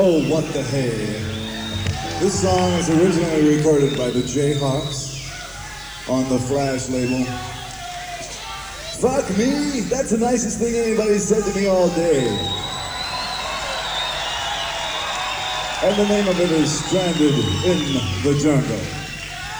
Oh, what the hey. This song was originally recorded by the Jayhawks on the Flash label. Fuck me, that's the nicest thing anybody's said to me all day. And the name of it is Stranded in the Jungle.